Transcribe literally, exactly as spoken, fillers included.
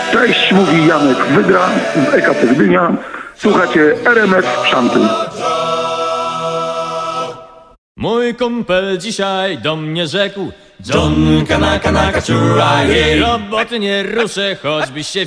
Cześć, mówi Janek Wydra z E K C Gdynia. Słuchacie R M F Szanty. Mój kumpel dzisiaj do mnie rzekł: John, kana, kana, kaczura, jej roboty nie ruszę, choćbyś się